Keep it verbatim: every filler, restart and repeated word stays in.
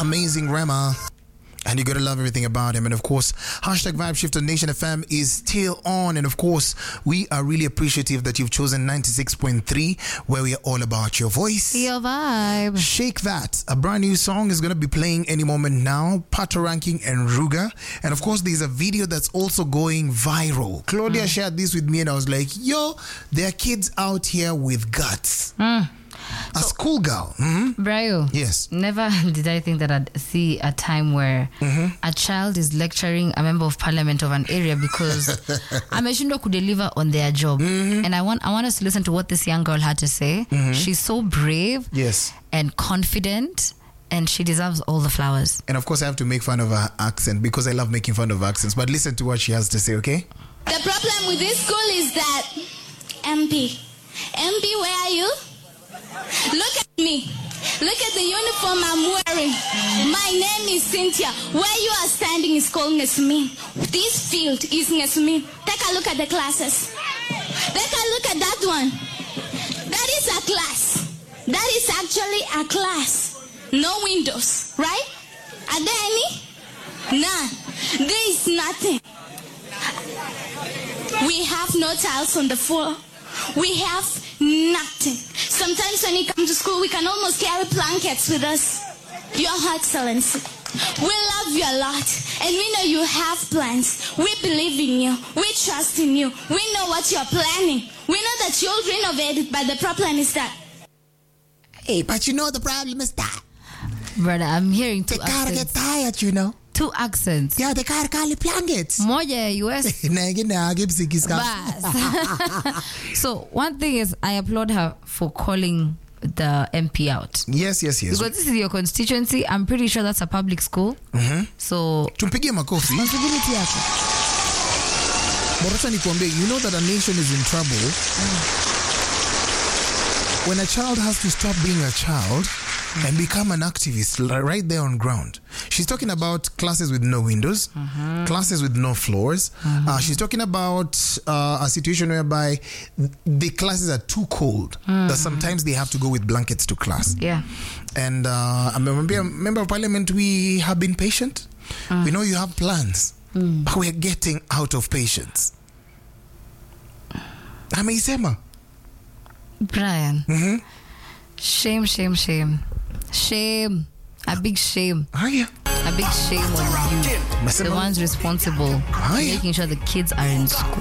amazing Rema. And you gotta love everything about him. And of course, hashtag Vibe Shift on Nation F M is still on. And of course, we are really appreciative that you've chosen ninety-six point three, where we are all about your voice. Your vibe. Shake That. A brand new song is gonna be playing any moment now. Pato Ranking and Ruga. And of course, there's a video that's also going viral. Claudia mm. shared this with me and I was like, yo, there are kids out here with guts. Mm. A so, schoolgirl. Mm-hmm. Brayo. Yes. Never did I think that I'd see a time where mm-hmm. a child is lecturing a member of parliament of an area because ameshindwa could deliver on their job. Mm-hmm. And I want I want us to listen to what this young girl had to say. Mm-hmm. She's so brave. Yes. And confident. And she deserves all the flowers. And of course, I have to make fun of her accent because I love making fun of accents. But listen to what she has to say, okay? The problem with this school is that M P. M P, where are you? Look at me. Look at the uniform I'm wearing. My name is Cynthia. Where you are standing is called Nesmin. This field is Nesmin. Take a look at the classes. Take a look at that one. That is a class. That is actually a class. No windows, right? Are there any? None. There is nothing. We have no tiles on the floor. We have nothing. Sometimes when you come to school, we can almost carry blankets with us. Your Excellency, we love you a lot. And we know you have plans. We believe in you. We trust in you. We know what you're planning. We know that you'll renovate it, but the problem is that. Hey, but you know the problem is that. Brother, I'm hearing two they accents. They gotta get tired, you know. Two accents. Yeah, they gotta carry blankets. Moja U S. So one thing is, I applaud her for calling the M P out. Yes, yes, yes. Because this is your constituency. I'm pretty sure that's a public school. Mm-hmm. So tumpigie makofi. Responsibility yako. Borota nikwambie, you know that a nation is in trouble mm. when a child has to stop being a child and become an activist right there on ground. She's talking about classes with no windows, mm-hmm. classes with no floors. Mm-hmm. Uh, she's talking about uh, a situation whereby the classes are too cold mm-hmm. that sometimes they have to go with blankets to class. Yeah. And uh, I'm a member of parliament, we have been patient. Mm. We know you have plans, mm. but we're getting out of patience. Ameisema. Brian. Mm-hmm. Shame, shame, shame. Shame. A big shame. Oh, yeah. A big shame on you. The ones responsible for making sure the kids are in school.